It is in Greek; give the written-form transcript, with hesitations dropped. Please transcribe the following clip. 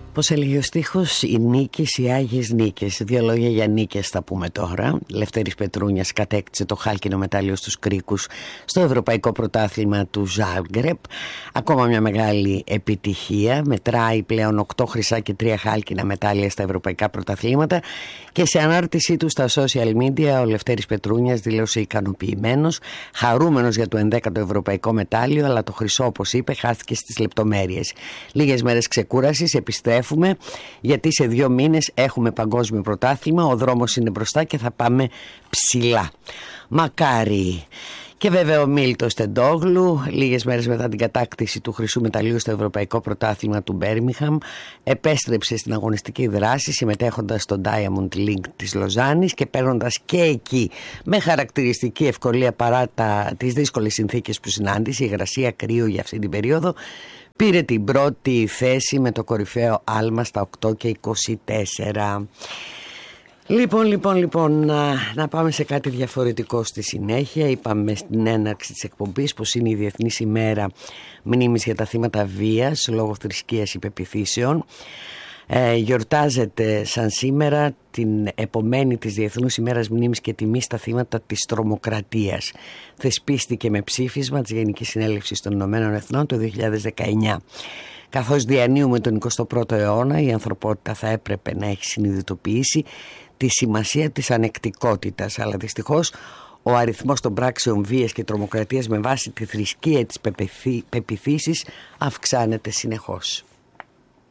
Πώς έλεγε ο στίχος, οι νίκες, οι άγιες νίκες. Δύο λόγια για νίκες θα πούμε τώρα. Λευτέρης Πετρούνιας κατέκτησε το χάλκινο μετάλλιο στους κρίκους στο Ευρωπαϊκό Πρωτάθλημα του Ζάγκρεπ. Ακόμα μια μεγάλη επιτυχία. Μετράει πλέον 8 χρυσά και 3 χάλκινα μετάλλια στα ευρωπαϊκά πρωταθλήματα. Και σε ανάρτησή του στα social media ο Λευτέρης Πετρούνιας δήλωσε ικανοποιημένος, χαρούμενος για το 11ο ευρωπαϊκό μετάλλιο, αλλά το χρυσό, όπως είπε, χάθηκε στις λεπτομέρειες. Λίγες μέρες ξεκούρασης, επιστρέφουμε, γιατί σε 2 μήνες έχουμε παγκόσμιο πρωτάθλημα, ο δρόμος είναι μπροστά και θα πάμε ψηλά. Μακάρι. Και βέβαια ο Μίλτος Τεντόγλου, λίγες μέρες μετά την κατάκτηση του χρυσού μεταλλίου στο Ευρωπαϊκό Πρωτάθλημα του Μπέρμιγχαμ, επέστρεψε στην αγωνιστική δράση συμμετέχοντας στο Diamond League της Λοζάνης και παίρνοντας και εκεί με χαρακτηριστική ευκολία παρά τις δύσκολες συνθήκες που συνάντησε, η υγρασία, κρύο για αυτή την περίοδο, πήρε την πρώτη θέση με το κορυφαίο άλμα στα 8 και 24. Λοιπόν, να πάμε σε κάτι διαφορετικό στη συνέχεια. Είπαμε στην έναρξη της εκπομπής πως είναι η Διεθνής ημέρα μνήμης για τα θύματα βίας λόγω θρησκείας ή πεποιθήσεων. Γιορτάζεται σαν σήμερα την επομένη της Διεθνούς ημέρας μνήμης και τιμής στα θύματα της τρομοκρατίας. Θεσπίστηκε με ψήφισμα της Γενικής Συνέλευσης των Ηνωμένων Εθνών το 2019. Καθώς διανύουμε τον 21ο αιώνα, η ανθρωπότητα θα έπρεπε να έχει συνειδητοποιήσει τη σημασία της ανεκτικότητας, αλλά δυστυχώς ο αριθμός των πράξεων βίας και τρομοκρατίας με βάση τη θρησκεία της πεποιθήσεις αυξάνεται συνεχώς.